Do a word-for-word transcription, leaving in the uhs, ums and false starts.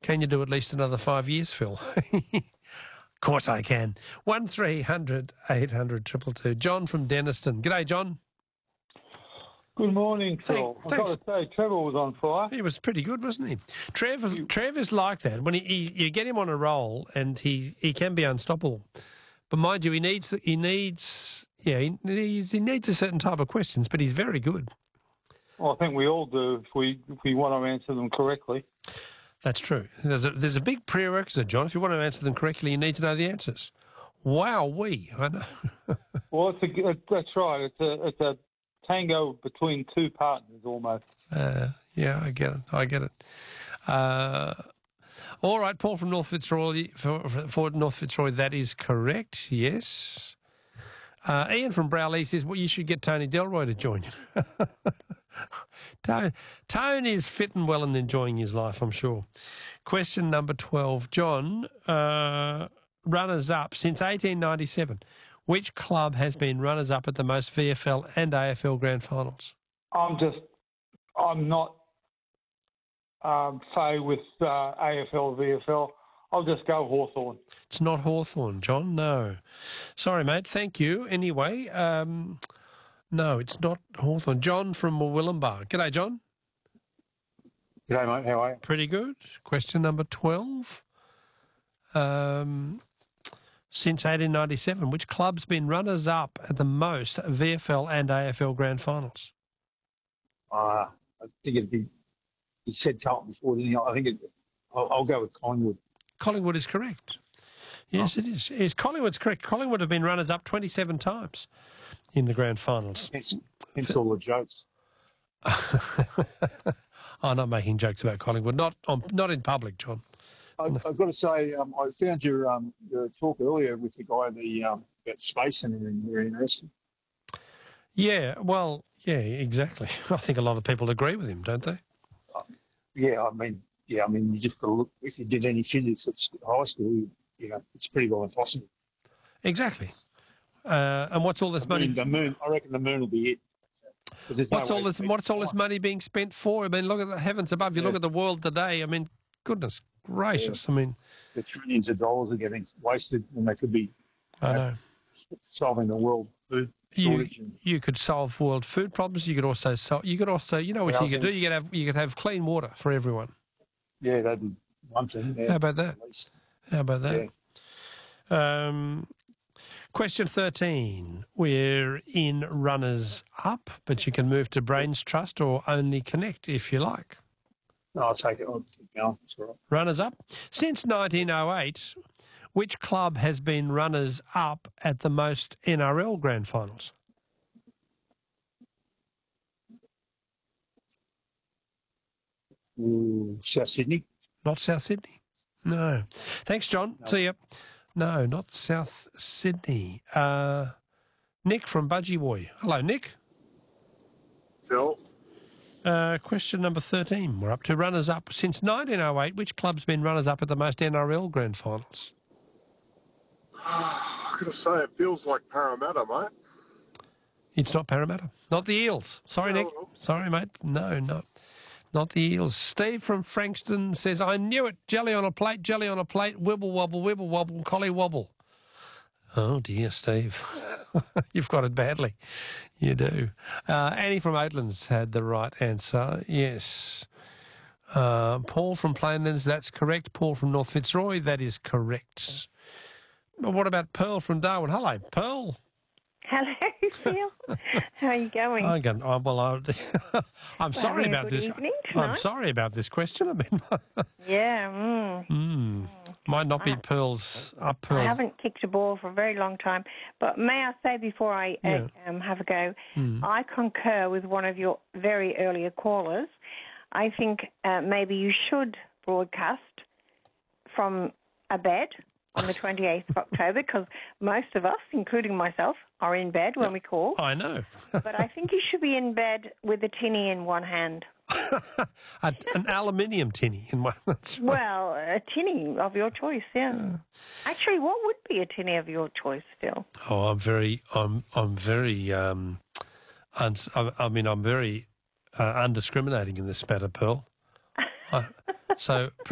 Can you do at least another five years, Phil? Of course I can. One three hundred eight hundred two two two. John from Denniston. G'day, John. Good morning, Phil. Thank, I've thanks. got to say, Trevor was on fire. He was pretty good, wasn't he? Trev, Trev is like that. When he, he, you get him on a roll, and he, he can be unstoppable. But mind you, he needs he needs yeah he needs, he needs a certain type of questions. But he's very good. Well, I think we all do if we if we want to answer them correctly. That's true. There's a there's a big prerequisite, John. If you want to answer them correctly, you need to know the answers. Wow, we I know. Well, it's a, that's right. It's a it's a tango between two partners almost. Uh, yeah, I get it. I get it. Uh, all right, Paul from North Fitzroy, for, for North Fitzroy, that is correct, yes. Uh, Ian from Browley says, well, you should get Tony Delroy to join you. Tony, Tony is fit and well and enjoying his life, I'm sure. Question number twelve. John, uh, runners-up since eighteen ninety-seven. Which club has been runners-up at the most V F L and A F L grand finals? I'm just, I'm not, um, say, with uh, A F L, V F L. I'll just go Hawthorn. It's not Hawthorn, John, no. Sorry, mate, thank you. Anyway, um, no, it's not Hawthorn. John from Willumbar. G'day, John. G'day, mate. How are you? Pretty good. Question number twelve. Um, since eighteen ninety-seven, which club's been runners-up at the most V F L and A F L grand finals? Uh, I think it'd be, you said Carlton before, didn't you? I think it, I'll, I'll go with Collingwood. Collingwood is correct. Yes, oh. it is. Yes, Collingwood's correct. Collingwood have been runners-up twenty-seven times in the grand finals. Hence, hence all the jokes. I'm not making jokes about Collingwood. Not on, not in public, John. I, I've got to say, um, I found your um, your talk earlier with the guy the um, about space and everything very interesting. Yeah, well, yeah, exactly. I think a lot of people agree with him, don't they? Uh, yeah, I mean, yeah, I mean, you just got to look. If you did any physics at high school, you, you know, it's pretty well impossible. Exactly. Uh, and what's all this the money? Moon, the moon. I reckon the moon will be it. What's no all this? What's all this money being spent for? I mean, look at the heavens above. You yeah. look at the world today. I mean, goodness gracious. Yeah. I mean, the trillions of dollars are getting wasted, and they could be. I know. know solving the world food shortage. You, and, you could solve world food problems. You could also solve. You could also, you know, what you could do. You could have. You could have clean water for everyone. Yeah, that'd be one thing. Yeah, How about that? How about that? Yeah. Um, question thirteen. We're in runners up, but you can move to Brains Trust or only Connect if you like. No, I'll take it. I'll keep going. It's all right. Runners up. Since nineteen oh eight, which club has been runners up at the most N R L grand finals? Ooh, South Sydney. Not South Sydney. No. Thanks, John. No. See you. No, not South Sydney. Uh, Nick from Budgewoi. Hello, Nick. Phil. Uh, question number thirteen. We're up to runners-up. Since nineteen oh eight, which club's been runners-up at the most N R L grand finals? I've got to say, it feels like Parramatta, mate. It's not Parramatta. Not the Eels. Sorry, no, Nick. no. Sorry, mate. No, not, not the Eels. Steve from Frankston says, I knew it. Jelly on a plate, jelly on a plate, wibble wobble, wibble wobble, collie wobble. Oh, dear, Steve. You've got it badly. You do. Uh, Annie from Oatlands had the right answer. Yes. Uh, Paul from Plainlands, that's correct. Paul from North Fitzroy, that is correct. But what about Pearl from Darwin? Hello, Pearl. Hello, Phil. How are you going? I'm going. Oh, well, I, I'm We're sorry having a about good this. evening I'm tonight. sorry about this question. I mean, Yeah. Mm. mm, might not be I- Pearl's up I Pearl's. haven't kicked a ball for a very long time, but may I say before I Yeah. uh, um, have a go, Mm. I concur with one of your very earlier callers. I think uh, maybe you should broadcast from a bed on the twenty-eighth of October, because most of us, including myself, are in bed when we call. I know. But I think you should be in bed with a tinny in one hand. A, an aluminium tinny in one. That's right. Well, a tinny of your choice, yeah. Actually, what would be a tinny of your choice, Phil? Oh, I'm very. I'm. I'm very. Um, uns- I, I mean, I'm very uh, undiscriminating in this matter, Pearl. I, so.